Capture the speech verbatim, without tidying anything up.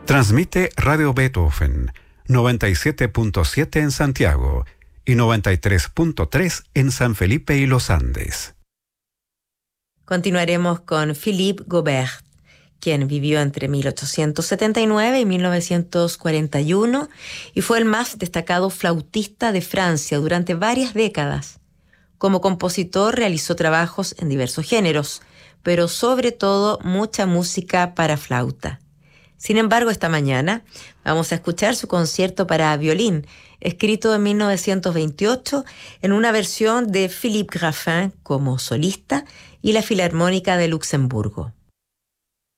Transmite Radio Beethoven, noventa y siete punto siete en Santiago y noventa y tres punto tres en San Felipe y Los Andes. Continuaremos con Philippe Gaubert, quien vivió entre mil ochocientos setenta y nueve y mil novecientos cuarenta y uno y fue el más destacado flautista de Francia durante varias décadas. Como compositor realizó trabajos en diversos géneros, pero sobre todo mucha música para flauta. Sin embargo, esta mañana vamos a escuchar su concierto para violín, escrito en mil novecientos veintiocho en una versión de Philippe Graffin como solista y la Filarmónica de Luxemburgo.